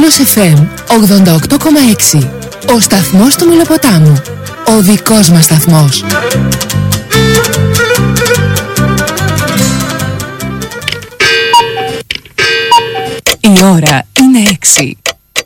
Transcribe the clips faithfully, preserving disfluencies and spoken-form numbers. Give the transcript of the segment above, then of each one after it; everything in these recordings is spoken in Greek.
Τάλος εφ εμ ογδόντα οκτώ κόμμα έξι. Ο σταθμός του Μελοποτάμου. Ο δικός μας σταθμός. Η ώρα είναι έξι.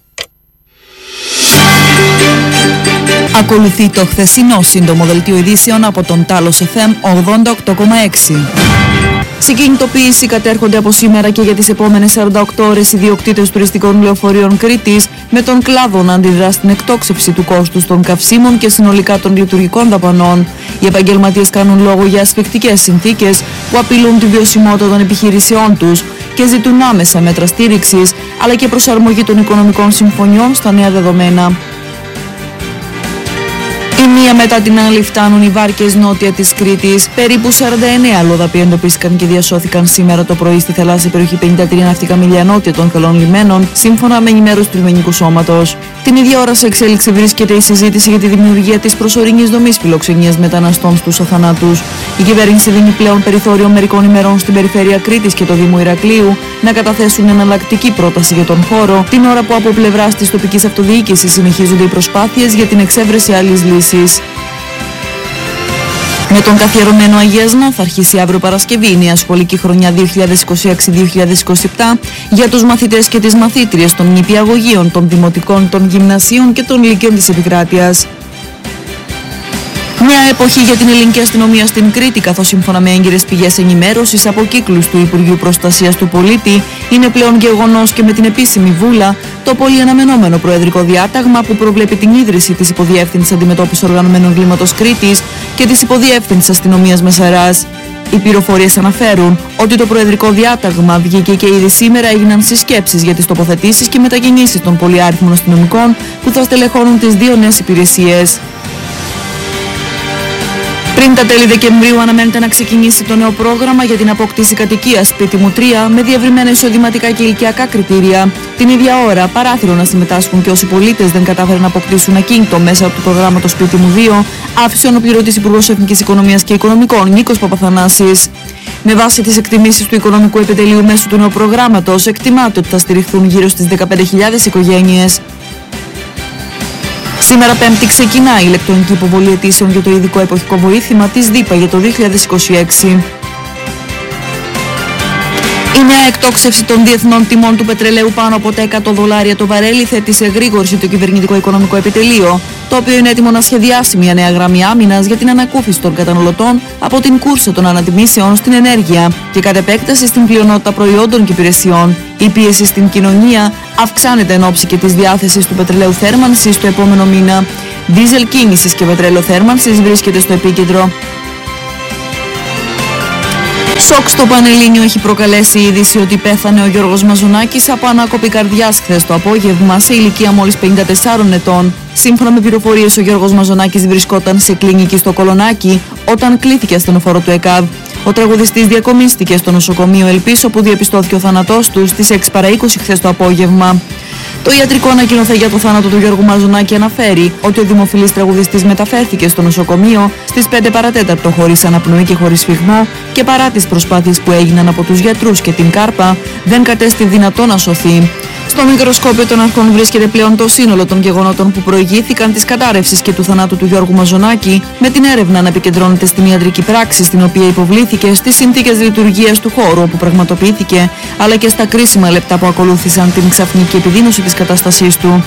Ακολουθεί το χθεσινό σύντομο δελτίο ειδήσεων από τον Τάλος εφ εμ ογδόντα οκτώ κόμμα έξι. Σε κινητοποίηση κατέρχονται από σήμερα και για τις επόμενες σαράντα οκτώ ώρες οι ιδιοκτήτες τουριστικών λεωφορείων Κρήτης, με τον κλάδο να αντιδρά στην εκτόξευση του κόστους των καυσίμων και συνολικά των λειτουργικών δαπανών. Οι επαγγελματίες κάνουν λόγο για ασφικτικές συνθήκες που απειλούν τη βιωσιμότητα των επιχειρήσεών τους και ζητούν άμεσα μέτρα στήριξης, αλλά και προσαρμογή των οικονομικών συμφωνιών στα νέα δεδομένα. Η μία μετά την άλλη φτάνουν οι βάρκες νότια της Κρήτης. Περίπου σαράντα εννέα αλλοδαποί εντοπίστηκαν και διασώθηκαν σήμερα το πρωί στη θαλάσσια περιοχή πενήντα τρία ναυτικά μίλια νότια των Θελών Λιμένων, σύμφωνα με ενημέρωση του Λιμενικού Σώματος. Την ίδια ώρα σε εξέλιξη βρίσκεται η συζήτηση για τη δημιουργία της προσωρινής δομής φιλοξενίας μεταναστών στους αθανάτους. Η κυβέρνηση δίνει πλέον περιθώριο μερικών ημερών στην περιφέρεια Κρήτης και το Δήμο Ηρακλείου να καταθέσουν εναλλακτική πρόταση για τον χώρο, την ώρα που από πλευράς της τοπικής αυτοδιοίκησης συνεχίζονται οι προσπάθειες για την εξέβρεση άλλης λύσης. Με τον καθιερωμένο αγίασμα θα αρχίσει αύριο Παρασκευή η νέα σχολική χρονιά δύο χιλιάδες είκοσι έξι δύο χιλιάδες είκοσι επτά για τους μαθητές και τις μαθήτριες των νηπιαγωγείων, των δημοτικών, των γυμνασίων και των λυκείων της επικράτειας. Μια εποχή για την ελληνική αστυνομία στην Κρήτη, καθώς σύμφωνα με έγκυρες πηγές ενημέρωσης από κύκλους του Υπουργείου Προστασίας του Πολίτη είναι πλέον γεγονός και με την επίσημη βούλα το πολύ αναμενόμενο προεδρικό διάταγμα που προβλέπει την ίδρυση της Υποδιεύθυνσης Αντιμετώπισης Οργανωμένου Εγκλήματος Κρήτης και της Υποδιεύθυνσης Αστυνομίας Μεσαράς. Οι πληροφορίες αναφέρουν ότι το προεδρικό διάταγμα βγήκε και ήδη σήμερα έγιναν συσκέψεις για τις τοποθετήσεις και μετακινήσεις των πολυάριθμων αστυνομικών που θα στελεχώνουν τις δύο νέες υπηρεσίες. Πριν τα τέλη Δεκεμβρίου αναμένεται να ξεκινήσει το νέο πρόγραμμα για την απόκτηση κατοικίας σπίτι μου τρία με διευρυμένα εισοδηματικά και ηλικιακά κριτήρια. Την ίδια ώρα παράθυρο να συμμετάσχουν και όσοι πολίτες δεν κατάφεραν να αποκτήσουν ακίνητο μέσα από το προγράμμα το σπίτι μου δύο, άφησε ο αναπληρωτής Υπουργός Εθνικής Οικονομίας και Οικονομικών Νίκος Παπαθανάσης. Με βάση τις εκτιμήσεις του Οικονομικού Επιτελείου μέσω του νέου προγράμματος, εκτιμάται ότι θα στηριχθούν γύρω στις δεκαπέντε χιλιάδες οικογένειες. Σήμερα Πέμπτη ξεκινά η ηλεκτρονική υποβολή αιτήσεων για το ειδικό εποχικό βοήθημα της ΔΥΠΑ για το δύο χιλιάδες είκοσι έξι. Η νέα εκτόξευση των διεθνών τιμών του πετρελαίου πάνω από τα εκατό δολάρια το βαρέλι θέτει σε γρήγορση το Κυβερνητικό Οικονομικό Επιτελείο, το οποίο είναι έτοιμο να σχεδιάσει μια νέα γραμμή άμυνας για την ανακούφιση των καταναλωτών από την κούρσα των ανατιμήσεων στην ενέργεια και κατ' επέκταση στην πλειονότητα προϊόντων και υπηρεσιών. Η πίεση στην κοινωνία αυξάνεται εν ώψη και της διάθεσης του πετρελαίου θέρμανσης το επόμενο μήνα. Δίζελ κίνησης και πετρέλαιο θέρμανσης βρίσκεται στο επίκεντρο. Σοκ στο Πανελλήνιο έχει προκαλέσει η είδηση ότι πέθανε ο Γιώργος Μαζονάκης από ανάκοπη καρδιάς χθες το απόγευμα σε ηλικία μόλις πενήντα τεσσάρων ετών. Σύμφωνα με πληροφορίες, ο Γιώργος Μαζονάκης βρισκόταν σε κλινική στο Κολονάκι όταν κλήθηκε ασθενοφόρο του ΕΚΑΒ. Ο τραγουδιστής διακομίστηκε στο νοσοκομείο Ελπής, όπου διαπιστώθηκε ο θάνατός του στις έξι παρά είκοσι χθες το απόγευμα. Το ιατρικό ανακοινωθέν για το θάνατο του Γιώργου Μαζονάκη αναφέρει ότι ο δημοφιλής τραγουδιστής μεταφέρθηκε στο νοσοκομείο στις πέντε παρά τέταρτο χωρίς αναπνοή και χωρίς σφιγμό και παρά τις προσπάθειες που έγιναν από τους γιατρούς και την κάρπα δεν κατέστη δυνατό να σωθεί. Στο μικροσκόπιο των αρχών βρίσκεται πλέον το σύνολο των γεγονότων που προηγήθηκαν της κατάρρευσης και του θανάτου του Γιώργου Μαζονάκη, με την έρευνα να επικεντρώνεται στην ιατρική πράξη στην οποία υποβλήθηκε, στις συνθήκες λειτουργίας του χώρου όπου πραγματοποιήθηκε, αλλά και στα κρίσιμα λεπτά που ακολούθησαν την ξαφνική επιδείνωση της κατάστασής του.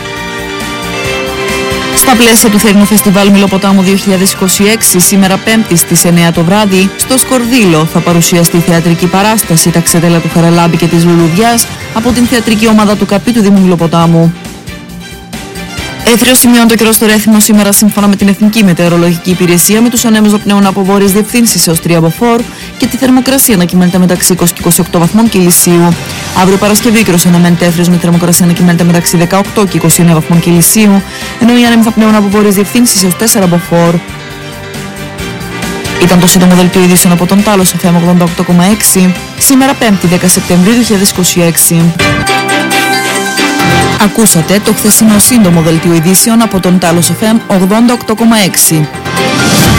Στα πλαίσια του θερινού φεστιβάλ Μελοποτάμου δύο χιλιάδες είκοσι έξι, σήμερα Πέμπτη στις εννέα το βράδυ, στο Σκορδίλο θα παρουσιαστεί θεατρική παράσταση «Τα ξεδέλα του Χαραλάμπη και της Λουλουδιάς» από την θεατρική ομάδα του ΚΑΠΗ του Δήμου Μελοποτάμου. Έθριο σημειώνει το καιρό στο Ρέθυμνο σήμερα σύμφωνα με την Εθνική Μετεωρολογική Υπηρεσία, με τους ανέμους να πνέουν από βόρειες διευθύνσεις έως τρία μποφόρ και τη θερμοκρασία να κυμαίνεται μεταξύ είκοσι και είκοσι οκτώ βαθμών Κελσίου. Αύριο Παρασκευή καιρός αναμένεται έθριος με θερμοκρασία να κυμαίνεται μεταξύ δεκαοκτώ και είκοσι εννέα βαθμών Κελσίου, ενώ οι άνεμοι θα πνέουν από βόρειες διευθύνσεις έως τέσσερα μποφόρ. Ήταν το σύντομο δελτίο ειδήσεων από τον Τάλος εφ εμ ογδόντα οκτώ κόμμα έξι, σήμερα Πέμπτη δέκα Σεπτεμβρίου δύο χιλιάδες είκοσι έξι. Ακούσατε το χθεσινό σύντομο δελτίο ειδήσεων από τον Τάλος εφ εμ ογδόντα οκτώ κόμμα έξι.